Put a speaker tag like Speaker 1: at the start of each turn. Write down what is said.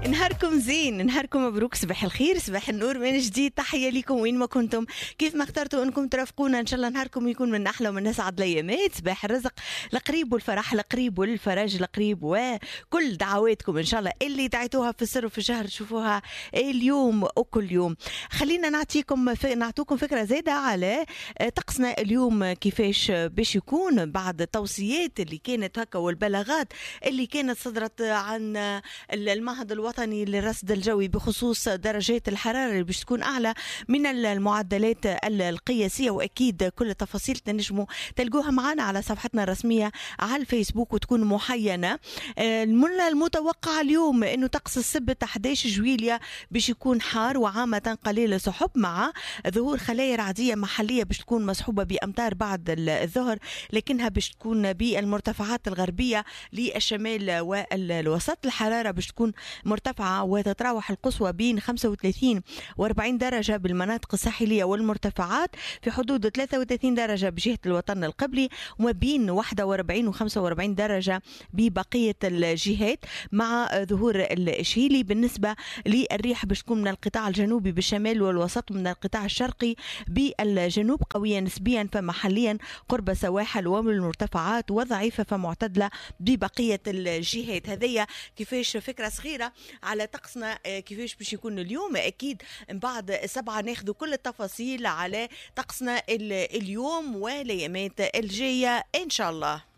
Speaker 1: نهاركم زين، نهاركم مبروك، صباح الخير، صباح النور من جديد. تحية لكم وين ما كنتم، كيف ما اخترتوا انكم ترافقونا. ان شاء الله نهاركم يكون من احلى ومن اسعد الايامات. صباح الرزق القريب والفرح القريب والفرج القريب وكل دعواتكم ان شاء الله اللي دعيتوها في السر وفي الجهر تشوفوها اليوم وكل يوم. خلينا نعطوكم فكرة زايدة على طقسنا اليوم كيفاش باش يكون بعد التوصيات اللي كانت هكا والبلاغات اللي كانت صدرت عن المعهد الوطني للرصد الجوي بخصوص درجات الحرارة اللي باش تكون أعلى من المعدلات القياسية. وأكيد كل التفاصيل تنجموا تلقوها معنا على صفحتنا الرسمية على الفيسبوك وتكون محينة. المتوقع اليوم أنه طقس السبت 11 جويلية باش يكون حار وعامة قليل السحب مع ظهور خلايا رعدية محلية باش تكون مصحوبة بأمطار بعد الظهر، لكنها باش تكون بالمرتفعات الغربية للشمال والوسط. الحرارة باش تكون مرتفعة وتتراوح القصوى بين 35 و40 درجة بالمناطق الساحلية والمرتفعات، في حدود 33 درجة بجهة الوطن القبلي، وما بين 41 و 45 درجة ببقية الجهات مع ظهور الشهيلي. بالنسبة للريح باش تكون من القطاع الجنوبي بالشمال والوسط، من القطاع الشرقي بالجنوب قوية نسبيا فمحليا قرب سواحل والمرتفعات، وضعيفة فمعتدلة ببقية الجهات. هذه كيفاش فكرة صغيرة على طقسنا كيفاش باش يكون اليوم. أكيد من بعد 7 ناخذ كل التفاصيل على طقسنا اليوم والأيامات الجاية إن شاء الله.